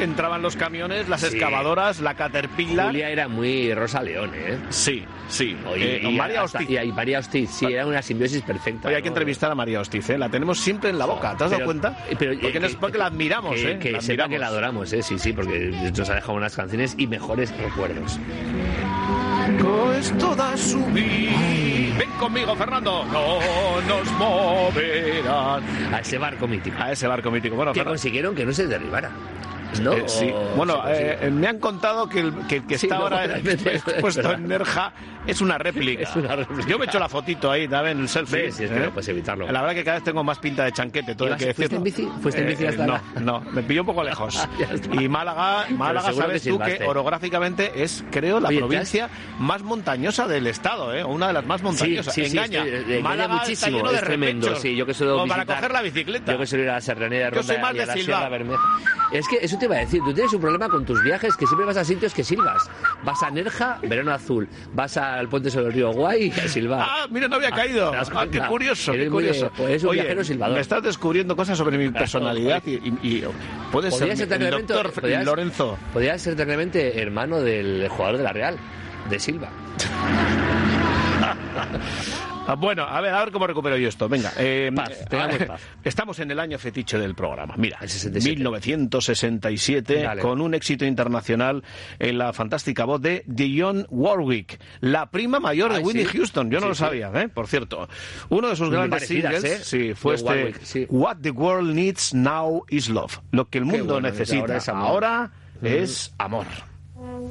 que entraban los camiones, las Sí. excavadoras, la Caterpillar. Julia era muy Rosa León, ¿eh? Sí, sí. Y María hasta- Hostiz. y María Hostiz, sí, era una simbiosis perfecta. Hoy hay que ¿no? entrevistar a María Hostiz, ¿eh? La tenemos siempre en la boca, ¿te has dado cuenta? Porque la admiramos, ¿eh? Que La sepa admiramos. que la adoramos, ¿eh? Sí, porque nos ha dejado unas canciones y mejores recuerdos. No es toda su vida. Ven conmigo, Fernando. No nos moverán. A ese barco mítico. A ese barco mítico. Bueno, Que Fernando. consiguieron que no se derribara. ¿No? Sí. Bueno, me han contado que el que Sí, está no, ahora realmente, puesto es en Nerja es una réplica. Es una réplica. Yo me he hecho la fotito ahí, también, el selfie. Sí, es que no puedes evitarlo. La verdad que cada vez tengo más pinta de chanquete, todo hay que ¿Fuiste decirlo. en bici? ¿Fuiste en bici hasta No, me pilló un poco lejos. Ya está. Y Málaga seguro sabes que tú silbaste. que orográficamente es, creo, la Oye, provincia más montañosa del estado, ¿eh? Una de las más montañosas. Engaña. Málaga Engaña está muchísimo, lleno de es tremendo. repechos, Sí, yo que suelo como para visitar- coger la bicicleta. Yo que suelo ir a la Serranía de Yo soy Ronda más y de a la silbar. Sierra Bermeja. Es que eso te iba a decir, tú tienes un problema con tus viajes, que siempre vas a sitios que silbas. Vas a Nerja, Verano Azul. Vas al puente sobre el río Guay y a silbar. Ah, mira, no había caído. ¿te das Qué cuenta? curioso, qué Eres muy curioso. pues es un Oye, viajero silbador. me estás descubriendo cosas sobre mi personalidad y puedes ser Podrías ser el tranquilamente- doctor podrías- Lorenzo. Podrías ser tranquilamente hermano del jugador de la Real, de Silva. Bueno, a ver cómo recupero yo esto. Venga, Paz, tengamos paz. Estamos en el año fetiche del programa. Mira, El 67. 1967, Dale. con un éxito internacional en la fantástica voz de Dionne Warwick, la prima mayor de Ay, Whitney sí. Houston. Yo no Sí, lo sí. sabía, Por cierto, uno de sus Muy grandes parecidas, singles, ¿eh? fue De Warwick, sí. What the World Needs Now is Love. Lo que el Qué mundo bueno, necesita ahora es amor. ahora es amor.